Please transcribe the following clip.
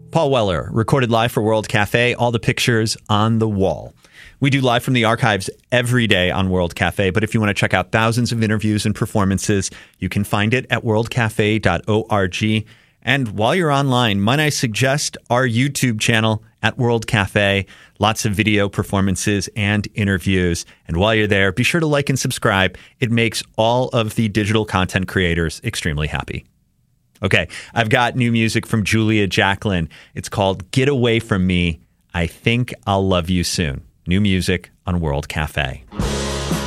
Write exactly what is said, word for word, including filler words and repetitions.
Paul Weller, recorded live for World Cafe, all the pictures on the wall. We do live from the archives every day on World Cafe, but if you want to check out thousands of interviews and performances, you can find it at world cafe dot org. And while you're online, might I suggest our YouTube channel at World Cafe. Lots of video performances and interviews. And while you're there, be sure to like and subscribe. It makes all of the digital content creators extremely happy. Okay, I've got new music from Julia Jacklin. It's called Get Away From Me. I Think I'll Love You Soon. New music on World Cafe.